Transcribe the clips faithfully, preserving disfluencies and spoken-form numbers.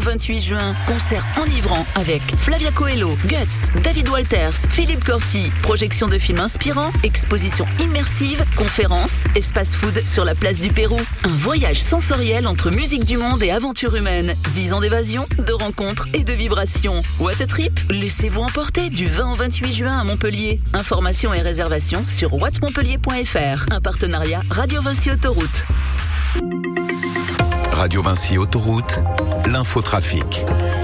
vingt-huit juin, concert enivrant avec Flavia Coelho, Guts, David Walters, Philippe Corti, projection de films inspirants, exposition immersive, conférences, espace food sur la place du Pérou. Un voyage sensoriel entre musique du monde et aventure humaine. dix ans d'évasion, de rencontres et de vibrations. What a trip? Laissez-vous emporter du vingt au vingt-huit juin à Montpellier. Informations et réservations sur what montpellier point f r. Un partenariat Radio Vinci Autoroute. Radio Vinci Autoroute, l'infotrafic.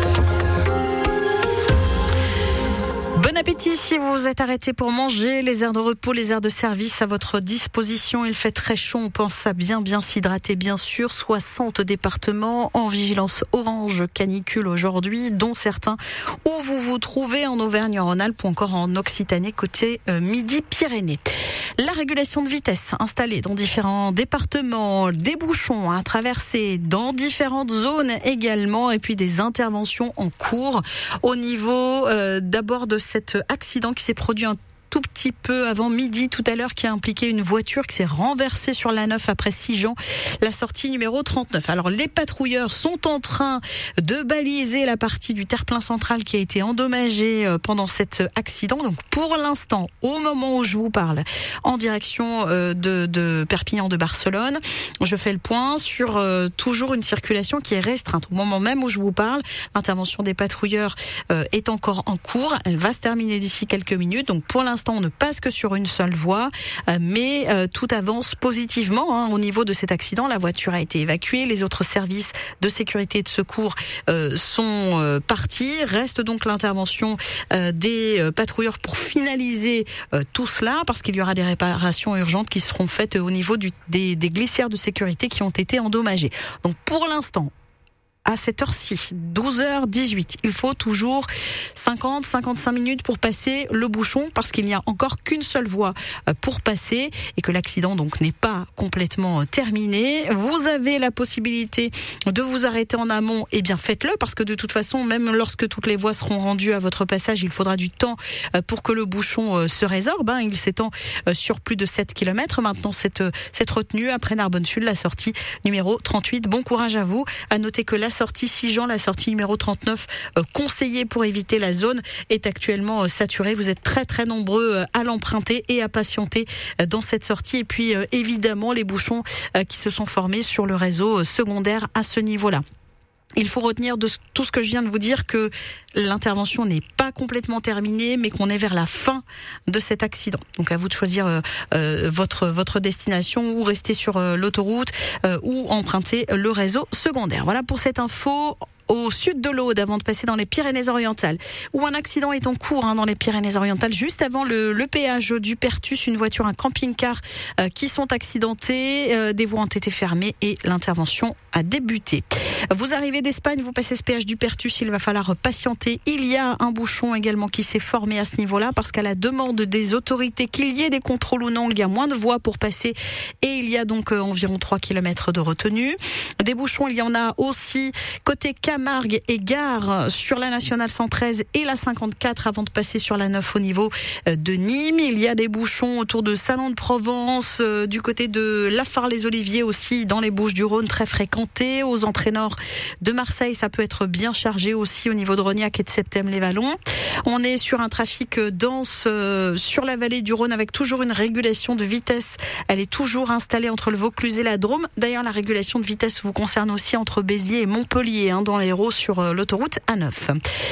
Bon appétit si vous vous êtes arrêté pour manger. Les aires de repos, les aires de service à votre disposition. Il fait très chaud, on pense à bien bien s'hydrater bien sûr. soixante départements en vigilance orange canicule aujourd'hui, dont certains où vous vous trouvez en Auvergne-Rhône-Alpes ou encore en Occitanie côté euh, Midi-Pyrénées. La régulation de vitesse installée dans différents départements, des bouchons à traverser dans différentes zones également et puis des interventions en cours au niveau euh, d'abord de cet accident qui s'est produit un tout petit peu avant midi tout à l'heure qui a impliqué une voiture qui s'est renversée sur l'A neuf après Sigean, la sortie numéro trente-neuf. Alors les patrouilleurs sont en train de baliser la partie du terre-plein central qui a été endommagée pendant cet accident. Donc pour l'instant, au moment où je vous parle, en direction de, de Perpignan de Barcelone, je fais le point sur euh, toujours une circulation qui est restreinte. Au moment même où je vous parle, l'intervention des patrouilleurs euh, est encore en cours. Elle va se terminer d'ici quelques minutes. Donc pour l'instant, on ne passe que sur une seule voie, mais euh, tout avance positivement hein, au niveau de cet accident. La voiture a été évacuée, les autres services de sécurité et de secours euh, sont euh, partis. Reste donc l'intervention euh, des euh, patrouilleurs pour finaliser euh, tout cela, parce qu'il y aura des réparations urgentes qui seront faites au niveau du, des, des glissières de sécurité qui ont été endommagées. Donc pour l'instant, à cette heure-ci, douze heures dix-huit, il faut toujours cinquante à cinquante-cinq minutes pour passer le bouchon parce qu'il n'y a encore qu'une seule voie pour passer et que l'accident donc n'est pas complètement terminé. Vous avez la possibilité de vous arrêter en amont, et eh bien faites-le parce que de toute façon, même lorsque toutes les voies seront rendues à votre passage, il faudra du temps pour que le bouchon se résorbe. Il s'étend sur plus de sept kilomètres. Maintenant, cette, cette retenue après Narbonne-Sud, la sortie numéro trente-huit. Bon courage à vous. À noter que la sortie Sigean, la sortie numéro trente-neuf, euh, conseillée pour éviter la zone, est actuellement euh, saturée. Vous êtes très très nombreux euh, à l'emprunter et à patienter euh, dans cette sortie. Et puis euh, évidemment les bouchons euh, qui se sont formés sur le réseau euh, secondaire à ce niveau-là. Il faut retenir de tout ce que je viens de vous dire que l'intervention n'est pas complètement terminée, mais qu'on est vers la fin de cet accident. Donc à vous de choisir euh, euh, votre votre destination ou rester sur euh, l'autoroute euh, ou emprunter le réseau secondaire. Voilà pour cette info. Au sud de l'Aude, avant de passer dans les Pyrénées-Orientales, où un accident est en cours hein, dans les Pyrénées-Orientales, juste avant le, le péage du Pertus, une voiture, un camping-car euh, qui sont accidentés, euh, des voies ont été fermées et l'intervention a débuté. Vous arrivez d'Espagne, vous passez ce péage du Pertus, il va falloir patienter. Il y a un bouchon également qui s'est formé à ce niveau-là, parce qu'à la demande des autorités qu'il y ait des contrôles ou non, il y a moins de voies pour passer et il y a donc euh, environ trois kilomètres de retenue. Des bouchons, il y en a aussi côté Camargue et Gare sur la nationale cent treize et la cinquante-quatre avant de passer sur la neuf au niveau de Nîmes. Il y a des bouchons autour de Salon de Provence, euh, du côté de Lafare-les-Oliviers aussi, dans les Bouches-du-Rhône, très fréquenté. Aux entrées nord de Marseille, ça peut être bien chargé aussi au niveau de Rognac et de Septème-les-Vallons. On est sur un trafic dense euh, sur la vallée du Rhône avec toujours une régulation de vitesse. Elle est toujours installée entre le Vaucluse et la Drôme. D'ailleurs, la régulation de vitesse vous concerne aussi entre Béziers et Montpellier, hein, dans l'Hérault sur euh, l'autoroute A neuf.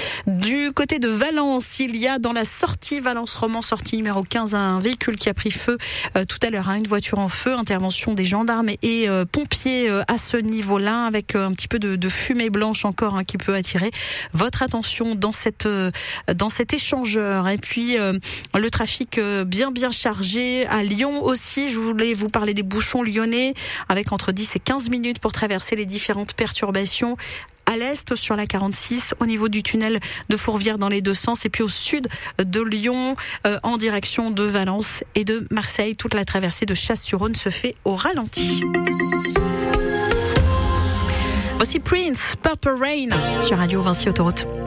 Du côté de Valence, il y a dans la sortie Valence-Romans, sortie numéro quinze, un véhicule qui a pris feu euh, tout à l'heure, hein, une voiture en feu, intervention des gendarmes et euh, pompiers euh, à ce niveau-là, avec euh, un petit peu de, de fumée blanche encore hein, qui peut attirer votre attention dans cette euh, dans cet échangeur. Et puis euh, le trafic euh, bien bien chargé à Lyon aussi. Je voulais vous parler des bouchons lyonnais avec entre dix et quinze minutes pour traverser les différentes perturbations. À l'est sur la quarante-six, au niveau du tunnel de Fourvière dans les deux sens, et puis au sud de Lyon euh, en direction de Valence et de Marseille. Toute la traversée de Chasse-sur-Rhône se fait au ralenti. Voici Prince, Purple Rain sur Radio Vinci Autoroute.